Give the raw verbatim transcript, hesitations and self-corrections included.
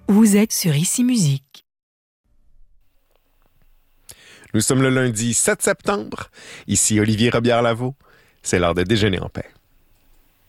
Vous êtes sur Ici Musique. Nous sommes le lundi sept septembre. Ici Olivier Robillard-Lavaux. C'est l'heure de déjeuner en paix.